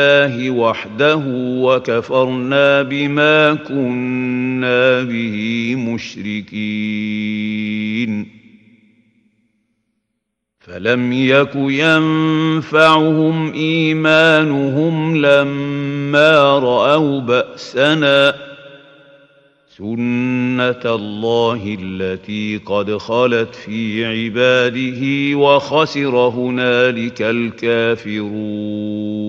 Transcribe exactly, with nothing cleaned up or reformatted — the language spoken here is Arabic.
الله وحده وكفرنا بما كنا به مشركين فلم يك ينفعهم إيمانهم لما رأوا بأسنا سنة الله التي قد خلت في عباده وخسر هنالك الكافرون